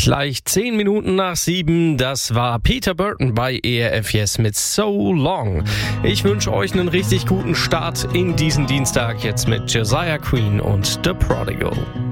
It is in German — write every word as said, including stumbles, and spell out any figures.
Gleich zehn Minuten nach sieben, das war Peter Burton bei E R F Yes mit So Long. Ich wünsche euch einen richtig guten Start in diesen Dienstag jetzt mit Josiah Queen und The Prodigal.